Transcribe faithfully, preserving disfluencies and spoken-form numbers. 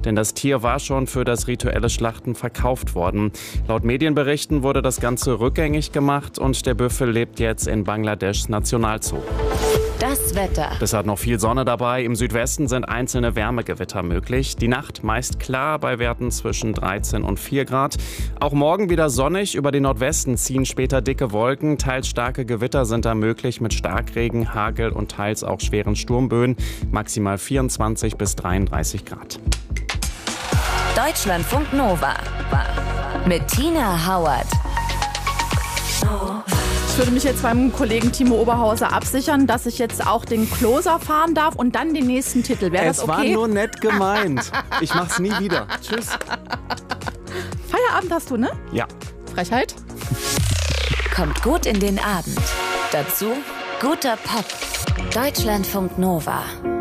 denn das Tier war schon für das rituelle Schlachten verkauft worden. Laut Medienberichten wurde das Ganze rückgängig gemacht und der Büffel lebt jetzt in Bangladeschs Nationalzoo. Das Wetter. Es hat noch viel Sonne dabei. Im Südwesten sind einzelne Wärmegewitter möglich. Die Nacht meist klar bei Werten zwischen dreizehn und vier Grad. Auch morgen wieder sonnig. Über den Nordwesten ziehen später dicke Wolken. Teils starke Gewitter sind da möglich mit Starkregen, Hagel und teils auch schweren Sturmböen. Maximal vierundzwanzig bis dreiunddreißig Grad. Deutschlandfunk Nova mit Tina Hauert. Ich würde mich jetzt beim Kollegen Timo Oberhauser absichern, dass ich jetzt auch den Closer fahren darf und dann den nächsten Titel. Wäre das okay? Es war nur nett gemeint. Ich mach's nie wieder. Tschüss. Feierabend hast du, ne? Ja. Frechheit. Kommt gut in den Abend. Dazu guter Pop. Deutschlandfunk Nova.